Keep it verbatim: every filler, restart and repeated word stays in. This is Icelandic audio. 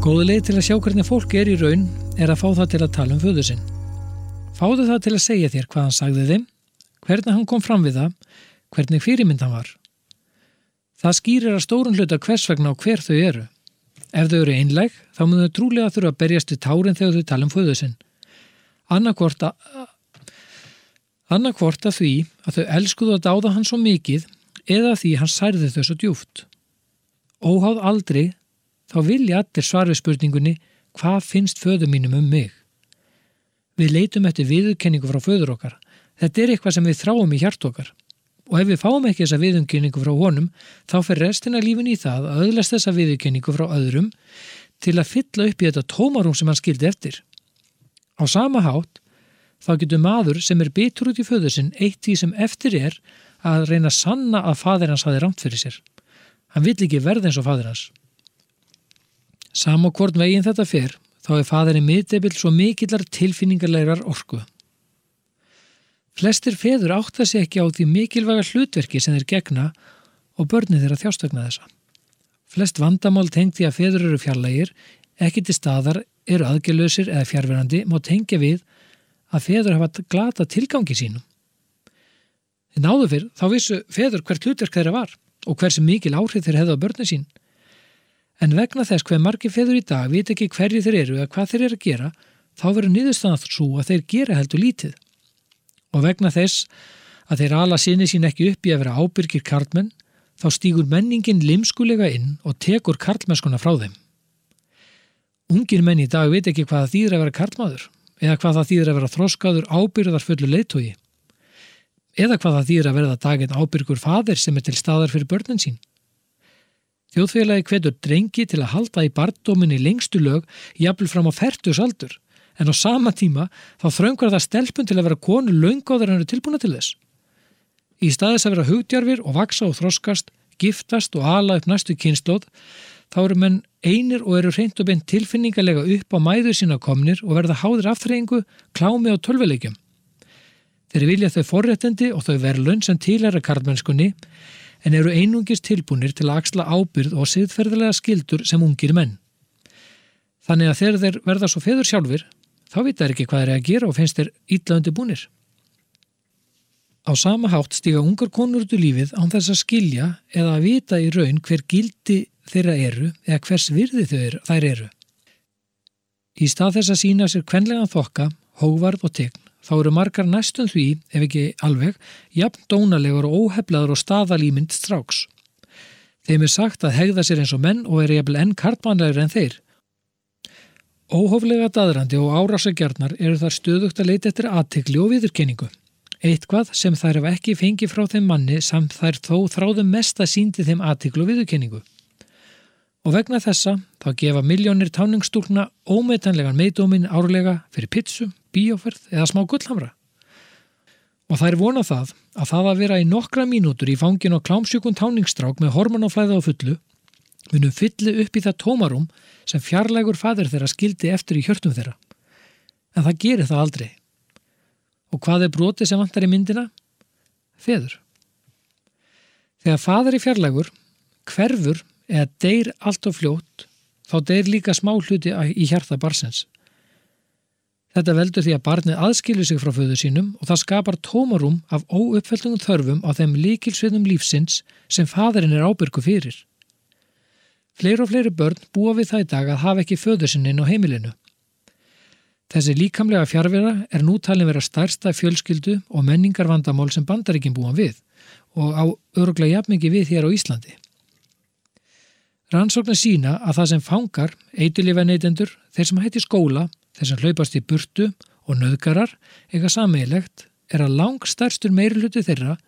Góð leið til að sjá hvernig fólk er í raun er að fá það til að tala um föður sinn. Fáðu það til að segja þér hvað hann sagði þeim, hvernig hann kom fram við það, hvernig fyrirmynd hann var. Það skýrir að stórun hluta hvers vegna og hver þau eru. Ef þau eru einlæg, þá mun þau trúlega þurfa að berjast við tárin þegar þau tala um föður sinn. Annarkvort að, annarkvort að því að þau elskuðu að dáða hann svo mikið eða því hann særði þau svo djúpt. Óháð aldrei, þá vilja allir svar við spurningunni hvað finnst föður mínum um mig. Við leitum eftir viðurkenningu frá föður okkar. Þetta er eitthvað sem við þráum í hjart okkar. Og ef við fáum ekki þessa viðurkenningu frá honum, þá fer restina lífin í það að öðlast þessa viðurkenningu frá öðrum til að fylla upp í þetta tómarúm sem hann skildi eftir. Á sama hátt, þá getur maður sem er bitur út í föður sinn eitt því sem eftir er að reyna að sanna að faðir hans hafi rangt fyrir sér. Hann vill ekki verða eins og faðir hans. Sama hvort veginn þetta fer, þá er faðirinn miðdepill svo mikillar tilfinningarlegar orku. Flestir feður átta sig ekki á því mikilvæga hlutverki sem þeir gegna og börnin þeirra þjástagna þessa. Flest vandamál tengd því að feður eru fjarlægir, ekki til staðar, eru aðgerlausir eða fjarverandi, má tengja við að feður hafa glata tilgangi sínum. En áður fyrr, þá vissu feður hvert hlutverk þeirra var og hversu mikil áhrif þeir hefðu á börnin sín. En vegna þess hver margir feður í dag vita ekki hverju þeir eru eða hvað þeir eru að gera, þá verður niðurstaðan svo að þeir gera heldur lítið. Og vegna þess að þeir ala syni sín ekki upp í að vera ábyrgir karlmenn, þá stígur menningin limskulega inn og tekur karlmennskuna frá þeim. Ungir menn í dag vita ekki hvað það þýðir að vera karlmaður, eða hvað það þýðir að vera þroskaður ábyrgðarfullu leiðtogi, eða hvað það þýðir að verða daginn ábyrgur faðir sem er til staðar fyrir börnin sín. Þjóðfélagi hvetur drengi til að halda í barndóminni lengstu lög, jafnvel fram á fertugsaldur, en á sama tíma þá þröngar það stelpun til að vera konu löngu áður en eru tilbúna til þess. Í staðis að vera hugdjarfir og vaksa og þroskast, giftast og ala upp næstu kynslóð, þá eru menn einir og eru hreint og beint tilfinningarlega upp á mæður sína komnir og verða háðir afþreyingu, klámi og tölvuleikjum. Þeir vilja þau forréttindi og þau verðlaun sem tilheyra karlmennskunni, en eru einungis tilbúnir til að axla ábyrgð og siðferðilega skyldur sem ungir menn. Þannig að þegar þeir verða svo feður sjálfir, þá vita þeir ekki hvað þeir að gera og finnst þeir illa undirbúnir. Á sama hátt stíga ungar konur út í lífið án þess að skilja eða að vita í raun hver gildi þeirra eru eða hvers virði þær eru. Í stað þess að sýna sér kvenlegan þokka, hógvarð og tign, þá eru margar næstum því, ef ekki alveg, jafn dónalegur og óheflaður og staðalímynd stráks. Þeim er sagt að hegða sér eins og menn og eru jafnvel enn karlmannlegri en þeir. Óhóflega daðrandi og árásagjarnar eru þar stöðugt að leita eftir athygli og viðurkenningu. Eitthvað sem þær hafa ekki fengið frá þeim manni sem þær þó þráðu mest að sýndi þeim athygli og viðurkenningu. Og vegna þessa þá gefa milljónir táningsstúlkna ómetanlegan meðdóminn árlega fyrir pitsu, bíóferð eða smá gullhamra. Og þær vona það að það að vera í nokkra mínútur í fangin og klámsjúkun táningsstrák með hormonaflæða á fullu munum fylli upp í það tómarúm sem fjarlægur faðir þeirra skildi eftir í hjörtum þeirra. En það gerir það aldrei. Og hvað er brotið sem vantar í myndina? Feður. Þegar faðir er fjarlægur, hverfur eða deyr allt of fljótt, þá deyr líka smá hluti í hjarta barnsins. Þetta veldur því að barnið aðskilur sig frá föður sínum og það skapar tómarúm af óuppfylltum þörfum á þeim lykilsviðum lífsins sem faðirinn er ábyrgur fyrir. Fleiri og fleiri börn búa við það í dag að hafa ekki föður sinn inn á heimilinu. Þessi líkamlega fjarvera er nú talin vera stærsta fjölskyldu og menningarvandamál sem Bandaríkin búa við og á örugglega jafnmikið við hér á Íslandi. Rannsóknir sýna að það sem fangar, eiturlyfjaneytendur, þeir sem hætti skóla, þeir sem hlaupast í burtu og nauðgarar eiga sameiginlegt er að langstærstur meirihluti þeirra